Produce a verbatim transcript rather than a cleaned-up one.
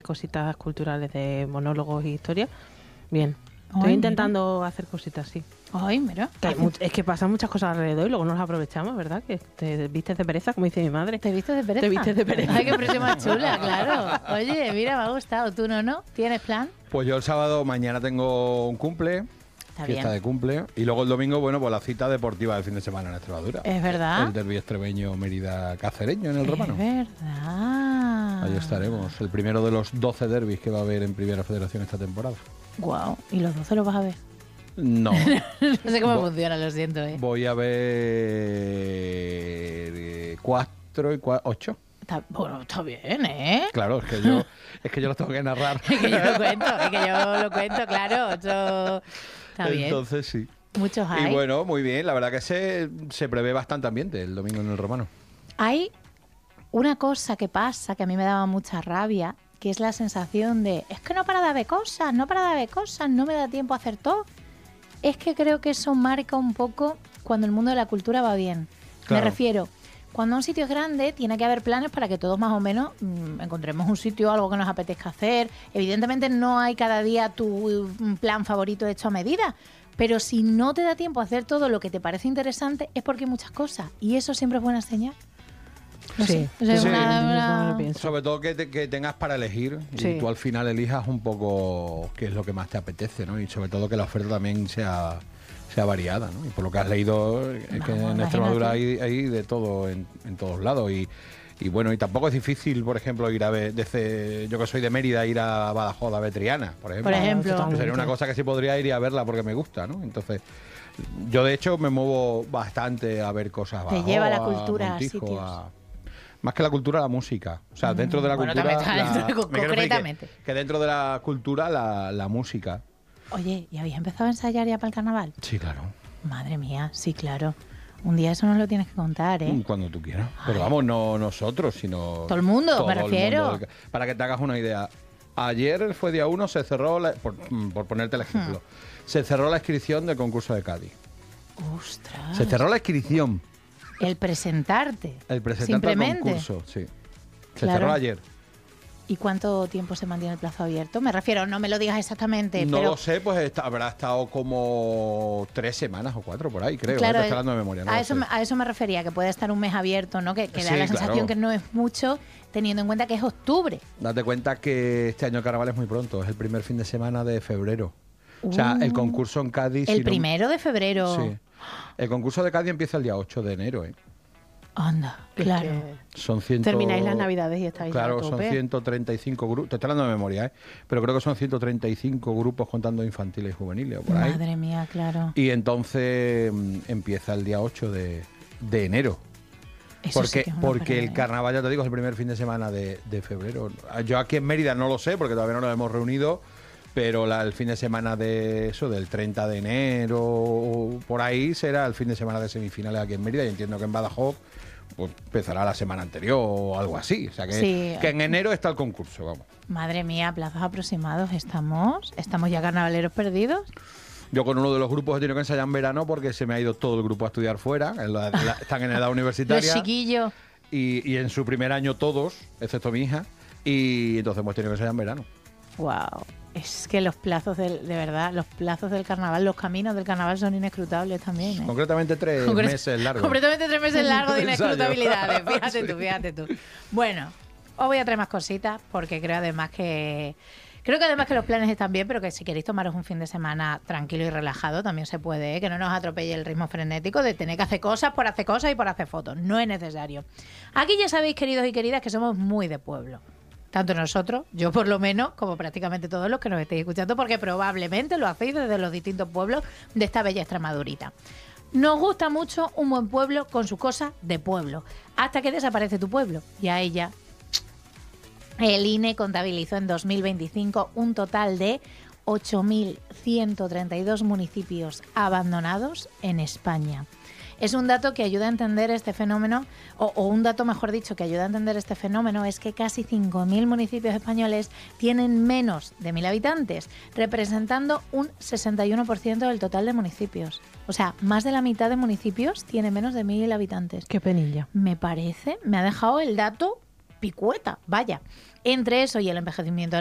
cositas culturales de monólogos y historias. Bien. Estoy Ay, intentando mira. hacer cositas, sí. Ay, mira. Que hay much- es que pasan muchas cosas alrededor y luego nos aprovechamos, ¿verdad? Que te vistes de pereza, como dice mi madre. ¿Te vistes de pereza? Te vistes de pereza. Ay, qué expresión más chula, claro. Oye, mira, me ha gustado. ¿Tú no, no? ¿Tienes plan? Pues yo el sábado, mañana tengo un cumple, Está fiesta bien. de cumple, y luego el domingo, bueno, pues la cita deportiva del fin de semana en Extremadura. Es verdad. El derbi extremeño Mérida-Cacereño en el Romano. Es verdad. Ahí estaremos, el primero de los doce derbis que va a haber en Primera Federación esta temporada. Guau. ¿Y los doce los vas a ver? No, No sé cómo Bo- funciona, lo siento, ¿eh? voy a ver eh, cuatro y cua- ocho. Está, bueno, está bien, ¿eh? Claro, es que yo, es que yo los tengo que narrar. Es que yo lo cuento, es que yo lo cuento, claro. Eso está bien. Entonces sí. Muchos hay. Y bueno, muy bien, la verdad que se, se prevé bastante ambiente el domingo en el Romano. Hay una cosa que pasa que a mí me daba mucha rabia, que es la sensación de, es que no para de haber cosas, no para de haber cosas, no me da tiempo a hacer todo. Es que creo que eso marca un poco cuando el mundo de la cultura va bien. Claro. Me refiero, cuando un sitio es grande, tiene que haber planes para que todos más o menos mmm, encontremos un sitio, algo que nos apetezca hacer. Evidentemente no hay cada día tu mm, plan favorito hecho a medida, pero si no te da tiempo a hacer todo lo que te parece interesante, es porque hay muchas cosas. Y eso siempre es buena señal. No Sí. sé, o sea, es Sí. una- Yo una- también lo pienso. Sobre todo que, te- que tengas para elegir y Sí. tú al final elijas un poco qué es lo que más te apetece, ¿no? Y sobre todo que la oferta también sea, sea variada, ¿no? Y por lo que has leído, es que Vamos, en Extremadura imagínate. hay, hay de todo en, en todos lados. Y, y bueno, y tampoco es difícil, por ejemplo, ir a ver, desde, yo que soy de Mérida, ir a Badajoz a ver Triana, por ejemplo. Por ejemplo. Pues sería una cosa que sí podría ir y a verla porque me gusta, ¿no? Entonces, yo de hecho me muevo bastante a ver cosas. a Te Badajoz, lleva la a cultura a Montijo, sitios. a- Más que la cultura, la música. O sea, dentro de la Bueno, cultura... también está la- dentro, me quiero referir concretamente. Que, que dentro de la cultura, la, la música. Oye, ¿y habéis empezado a ensayar ya para el carnaval? Sí, claro. Madre mía, sí, claro. Un día eso nos lo tienes que contar, ¿eh? Mm, Cuando tú quieras. Pero vamos, no nosotros, sino... Todo el mundo, me el refiero. mundo del ca- Para que te hagas una idea. Ayer fue día uno, se cerró, la- por, mm, por ponerte el ejemplo, Hmm. se cerró la inscripción del concurso de Cádiz. Ostras. Se cerró la inscripción. El presentarte. El presentante al Simplemente. concurso, sí. Se Claro. cerró ayer. ¿Y cuánto tiempo se mantiene el plazo abierto? Me refiero, no me lo digas exactamente, No pero lo sé, pues está- habrá estado como tres semanas o cuatro por ahí, creo. claro, Estoy hablando de memoria. no a, lo eso, sé. me- a eso me refería, que puede estar un mes abierto, ¿no? Que, que da Sí, la sensación claro. que no es mucho, teniendo en cuenta que es octubre. Date cuenta que este año el carnaval es muy pronto, es el primer fin de semana de febrero. O sea, el Uh, concurso en Cádiz... El si no- primero de febrero. Sí. El concurso de Cádiz empieza el día ocho de enero, ¿eh? Anda, Es claro. que Son ciento... termináis las navidades y estáis Claro, a son tope. ciento treinta y cinco grupos. Te estoy hablando de memoria, ¿eh? Pero creo que son ciento treinta y cinco grupos contando infantiles y juveniles o por ahí. Madre mía, claro. Y entonces mm, empieza el día ocho de, de enero. Eso sí Porque, que es una porque el barbaridad. carnaval, ya te digo, es el primer fin de semana de, de febrero. Yo aquí en Mérida no lo sé, porque todavía no nos hemos reunido, pero la- el fin de semana de eso, del treinta de enero, por ahí será el fin de semana de semifinales aquí en Mérida, y entiendo que en Badajoz pues empezará la semana anterior o algo así. O sea que, Sí. que en enero está el concurso, vamos. Madre mía, plazos aproximados. ¿Estamos? ¿Estamos ya carnavaleros perdidos? Yo con uno de los grupos he tenido que ensayar en verano porque se me ha ido todo el grupo a estudiar fuera, en la- la- están en edad Los universitaria. chiquillos. Y, y en su primer año todos, excepto mi hija, y entonces hemos tenido que ensayar en verano. Wow. Es que los plazos del, de verdad, los plazos del carnaval, los caminos del carnaval son inescrutables también, ¿eh? Concretamente tres Concre- meses largos. Completamente tres meses largos de De ensayo. inescrutabilidades. Fíjate Sí. tú, fíjate tú. Bueno, os voy a traer más cositas porque creo además que creo que además que los planes están bien, pero que si queréis tomaros un fin de semana tranquilo y relajado también se puede, ¿eh? Que no nos atropelle el ritmo frenético de tener que hacer cosas por hacer cosas y por hacer fotos. No es necesario. Aquí ya sabéis, queridos y queridas, que somos muy de pueblo. Tanto nosotros, yo por lo menos, como prácticamente todos los que nos estéis escuchando, porque probablemente lo hacéis desde los distintos pueblos de esta bella Extremadurita. Nos gusta mucho un buen pueblo con sus cosas de pueblo, hasta que desaparece tu pueblo. Y a ella, el I N E contabilizó en dos mil veinticinco un total de ocho mil ciento treinta y dos municipios abandonados en España. Es un dato que ayuda a entender este fenómeno, o, o un dato mejor dicho que ayuda a entender este fenómeno, es que casi cinco mil municipios españoles tienen menos de mil habitantes, representando un sesenta y uno por ciento del total de municipios. O sea, más de la mitad de municipios tiene menos de mil habitantes. Qué penilla. Me parece, me ha dejado el dato picueta, vaya. Entre eso y el envejecimiento